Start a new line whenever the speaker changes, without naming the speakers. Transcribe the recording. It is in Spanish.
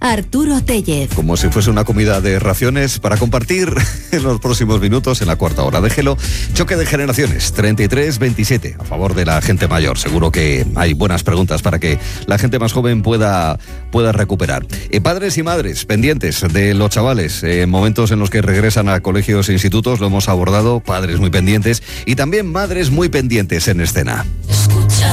Arturo Tellez.
Como si fuese una comida de raciones para compartir en los próximos minutos en la cuarta hora de Gelo. Choque de generaciones, 33-27, a favor de la gente mayor. Seguro que hay buenas preguntas para que la gente más joven pueda recuperar. Padres y madres pendientes de los chavales, en momentos en los que regresan a colegios e institutos, lo hemos abordado, padres muy pendientes y también madres muy pendientes en escena.